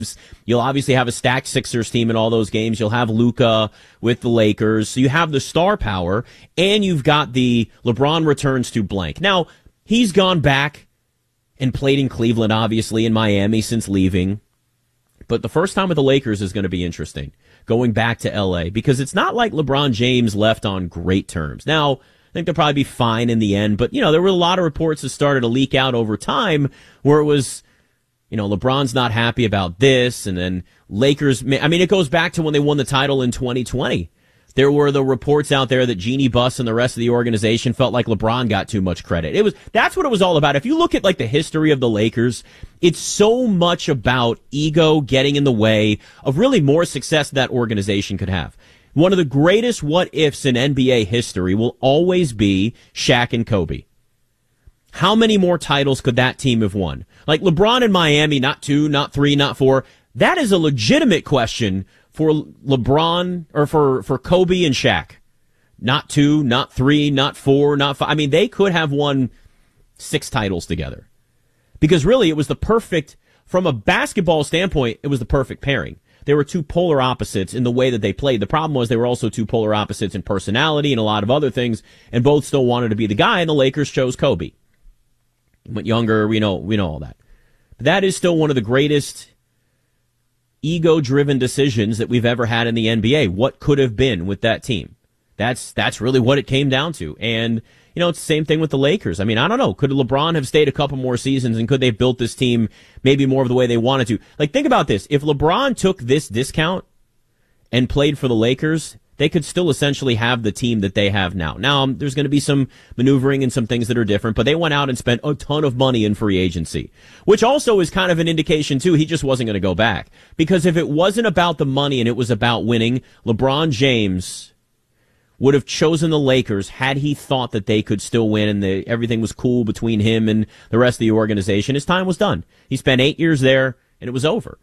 You'll obviously have a stacked Sixers team in all those games. You'll have Luka with the Lakers. So you have the star power, and you've got the LeBron returns to blank. Now, he's gone back and played in Cleveland, obviously, in Miami since leaving. But the first time with the Lakers is going to be interesting, going back to L.A., because it's not like LeBron James left on great terms. Now, I think they'll probably be fine in the end, but, there were a lot of reports that started to leak out over time where it was, LeBron's not happy about this, and then Lakers, it goes back to when they won the title in 2020. There were the reports out there that Jeannie Buss and the rest of the organization felt like LeBron got too much credit. That's what it was all about. If you look at the history of the Lakers, it's so much about ego getting in the way of really more success that organization could have. One of the greatest what-ifs in NBA history will always be Shaq and Kobe. How many more titles could that team have won? Like LeBron in Miami, not 2, not 3, not 4. That is a legitimate question for LeBron or for Kobe and Shaq. Not 2, not 3, not 4, not 5. They could have won 6 titles together. Because really it was from a basketball standpoint, it was the perfect pairing. They were two polar opposites in the way that they played. The problem was they were also two polar opposites in personality and a lot of other things, and both still wanted to be the guy, and the Lakers chose Kobe. He went younger, we know all that. But that is still one of the greatest ego-driven decisions that we've ever had in the NBA. What could have been with that team? That's really what it came down to. And, it's the same thing with the Lakers. I don't know. Could LeBron have stayed a couple more seasons, and could they have built this team maybe more of the way they wanted to? Think about this. If LeBron took this discount and played for the Lakers, they could still essentially have the team that they have now. Now, there's going to be some maneuvering and some things that are different, but they went out and spent a ton of money in free agency, which also is kind of an indication, too, he just wasn't going to go back. Because if it wasn't about the money and it was about winning, LeBron James would have chosen the Lakers had he thought that they could still win and everything was cool between him and the rest of the organization. His time was done. He spent 8 years there, and it was over.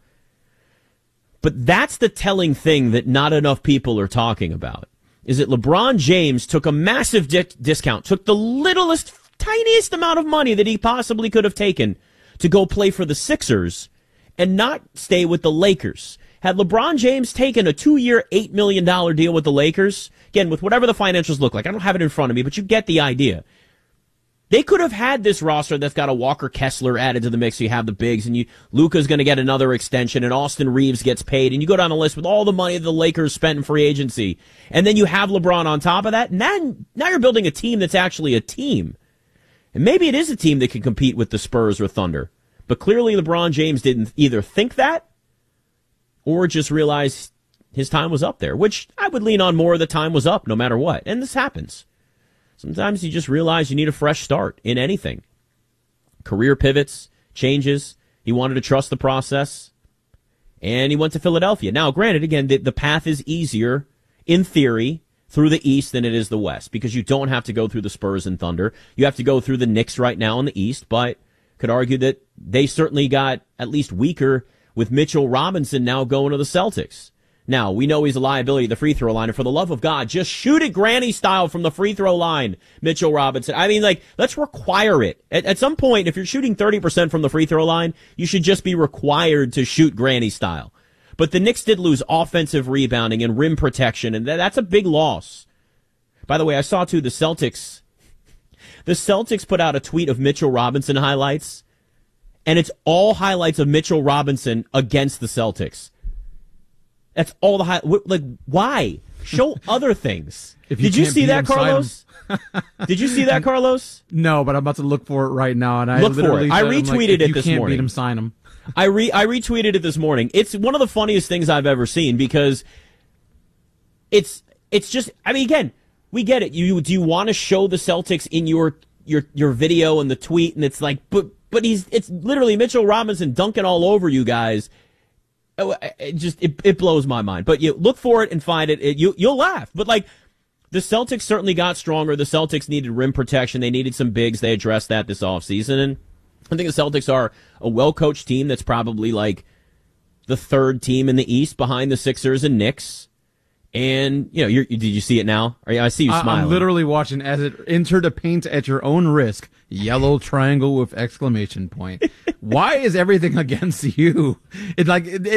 But that's the telling thing that not enough people are talking about, is that LeBron James took a massive discount, took the littlest, tiniest amount of money that he possibly could have taken to go play for the Sixers and not stay with the Lakers. Had LeBron James taken a 2-year, $8 million deal with the Lakers, again, with whatever the financials look like, I don't have it in front of me, but you get the idea. They could have had this roster that's got a Walker Kessler added to the mix. So you have the bigs, and Luka's going to get another extension, and Austin Reeves gets paid, and you go down the list with all the money that the Lakers spent in free agency, and then you have LeBron on top of that. Now you're building a team that's actually a team. And maybe it is a team that can compete with the Spurs or Thunder. But clearly LeBron James didn't either think that or just realize his time was up there, which I would lean on more. The time was up no matter what. And this happens. Sometimes you just realize you need a fresh start in anything. Career pivots, changes. He wanted to trust the process, and he went to Philadelphia. Now, granted, again, the path is easier, in theory, through the East than it is the West, because you don't have to go through the Spurs and Thunder. You have to go through the Knicks right now in the East, but could argue that they certainly got at least weaker with Mitchell Robinson now going to the Celtics. Now, we know he's a liability at the free throw line, and for the love of God, just shoot it granny style from the free throw line, Mitchell Robinson. Let's require it. At some point, if you're shooting 30% from the free throw line, you should just be required to shoot granny style. But the Knicks did lose offensive rebounding and rim protection, and that's a big loss. By the way, I saw, too, the Celtics put out a tweet of Mitchell Robinson highlights, and it's all highlights of Mitchell Robinson against the Celtics. That's all the why? Show other things. Did you see that, Carlos? Did you see that, Carlos? No, but I'm about to look for it right now, and I look for it. I retweeted it this morning. If you can't beat him, sign him. I retweeted it this morning. It's one of the funniest things I've ever seen, because it's just, again, we get it. Do you want to show the Celtics in your video and the tweet, and it's like, but it's literally Mitchell Robinson dunking all over you guys. It blows my mind. But you look for it and find it. You'll laugh. But the Celtics certainly got stronger. The Celtics needed rim protection. They needed some bigs. They addressed that this offseason. And I think the Celtics are a well-coached team that's probably the third team in the East behind the Sixers and Knicks. And, did you see it now? I see you smiling. I'm literally watching as it enter the paint at your own risk. Yellow triangle with exclamation point. Why is everything against you? It's like,